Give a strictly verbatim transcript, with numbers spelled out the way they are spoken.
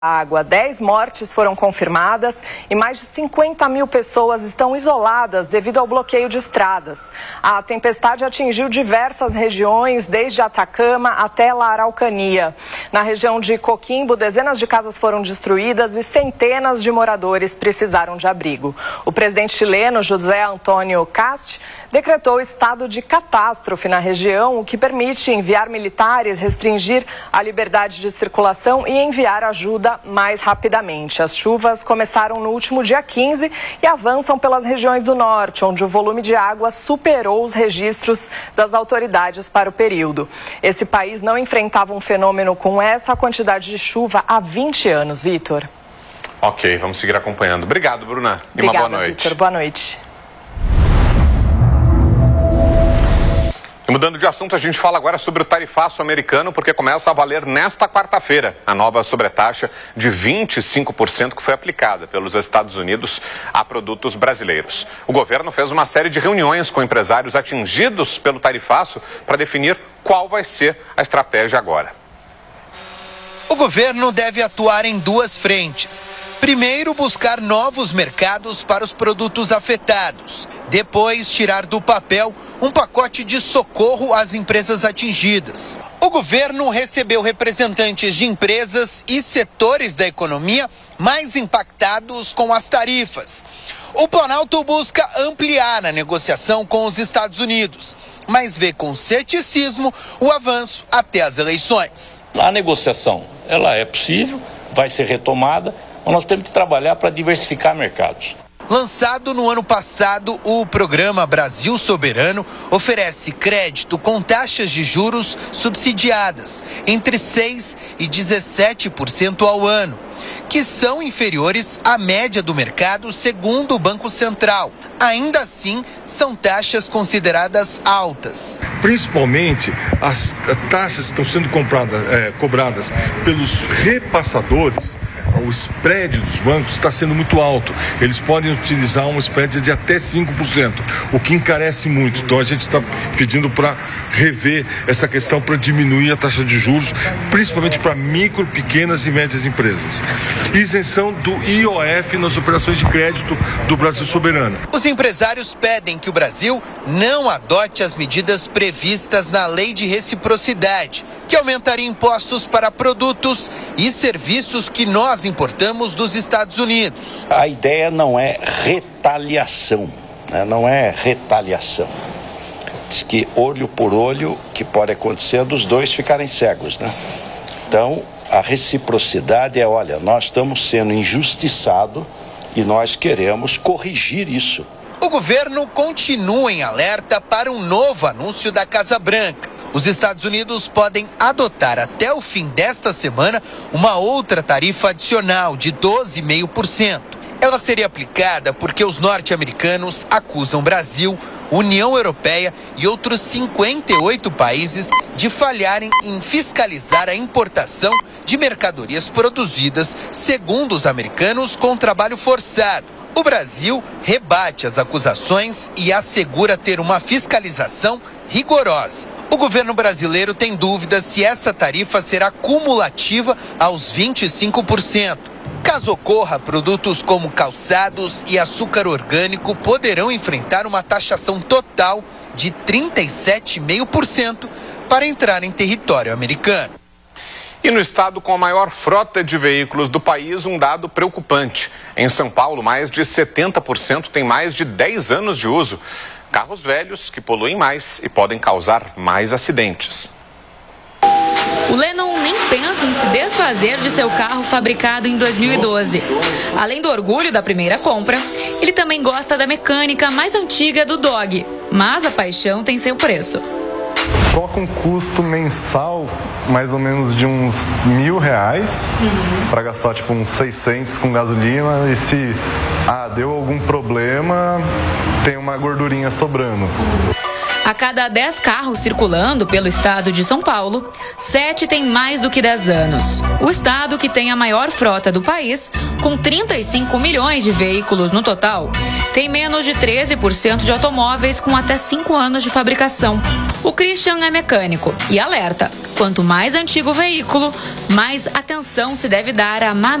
água. dez mortes foram confirmadas e mais de cinquenta mil pessoas estão isoladas devido ao bloqueio de estradas. A tempestade atingiu diversas regiões, desde Atacama até La Araucanía. Na região de Coquimbo, dezenas de casas foram destruídas e centenas de moradores precisaram de abrigo. O presidente chileno, José Antônio Cast, decretou estado de catástrofe na região, o que permite enviar militares, restringir a liberdade de circulação e enviar ajuda mais rapidamente. As chuvas começaram no último dia quinze e avançam pelas regiões do norte, onde o volume de água superou os registros das autoridades para o período. Esse país não enfrentava um fenômeno com essa quantidade de chuva há vinte anos, Vitor. Ok, vamos seguir acompanhando. Obrigado, Bruna. E Obrigada, uma boa noite. Vitor. Boa noite. Mudando de assunto, a gente fala agora sobre o tarifaço americano, porque começa a valer nesta quarta-feira a nova sobretaxa de vinte e cinco por cento que foi aplicada pelos Estados Unidos a produtos brasileiros. O governo fez uma série de reuniões com empresários atingidos pelo tarifaço para definir qual vai ser a estratégia agora. O governo deve atuar em duas frentes. Primeiro, buscar novos mercados para os produtos afetados. Depois, tirar do papel um pacote de socorro às empresas atingidas. O governo recebeu representantes de empresas e setores da economia mais impactados com as tarifas. O Planalto busca ampliar a negociação com os Estados Unidos, mas vê com ceticismo o avanço até as eleições. A negociação, ela é possível, vai ser retomada, mas nós temos que trabalhar para diversificar mercados. Lançado no ano passado, o programa Brasil Soberano oferece crédito com taxas de juros subsidiadas entre seis por cento e dezessete por cento ao ano, que são inferiores à média do mercado, segundo o Banco Central. Ainda assim, são taxas consideradas altas. Principalmente, as taxas que estão sendo compradas, é, cobradas pelos repassadores. O spread dos bancos está sendo muito alto. Eles podem utilizar um spread de até cinco por cento, o que encarece muito. Então a gente está pedindo para rever essa questão, para diminuir a taxa de juros, principalmente para micro, pequenas e médias empresas. Isenção do I O F nas operações de crédito do Brasil Soberano. Os empresários pedem que o Brasil não adote as medidas previstas na Lei de Reciprocidade, que aumentaria impostos para produtos e serviços que nós importamos dos Estados Unidos. A ideia não é retaliação, né? Não é retaliação. Diz que olho por olho, que pode acontecer dos dois ficarem cegos, né? Então, a reciprocidade é, olha, nós estamos sendo injustiçados e nós queremos corrigir isso. O governo continua em alerta para um novo anúncio da Casa Branca. Os Estados Unidos podem adotar até o fim desta semana uma outra tarifa adicional de doze vírgula cinco por cento. Ela seria aplicada porque os norte-americanos acusam Brasil, União Europeia e outros cinquenta e oito países de falharem em fiscalizar a importação de mercadorias produzidas, segundo os americanos, com trabalho forçado. O Brasil rebate as acusações e assegura ter uma fiscalização rigorosa. O governo brasileiro tem dúvidas se essa tarifa será cumulativa aos vinte e cinco por cento. Caso ocorra, produtos como calçados e açúcar orgânico poderão enfrentar uma taxação total de trinta e sete vírgula cinco por cento para entrar em território americano. E no estado com a maior frota de veículos do país, um dado preocupante. Em São Paulo, mais de setenta por cento tem mais de dez anos de uso. Carros velhos que poluem mais e podem causar mais acidentes. O Lennon nem pensa em se desfazer de seu carro fabricado em dois mil e doze. Além do orgulho da primeira compra, ele também gosta da mecânica mais antiga do Dodge. Mas a paixão tem seu preço. Coloca um custo mensal mais ou menos de uns mil reais uhum. para gastar tipo uns seiscentos com gasolina e se ah, deu algum problema, tem uma gordurinha sobrando. A cada dez carros circulando pelo estado de São Paulo, sete têm mais do que dez anos. O estado que tem a maior frota do país, com trinta e cinco milhões de veículos no total, tem menos de treze por cento de automóveis com até cinco anos de fabricação. O Christian é mecânico e alerta. quanto mais antigo o veículo, mais atenção se deve dar à manutenção.